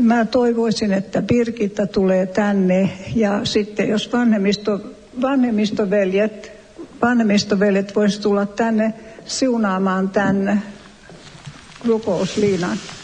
mä toivoisin, että Birgitta tulee tänne ja sitten jos vanhemmistoveljet voisi tulla tänne siunaamaan tämän rukousliinan.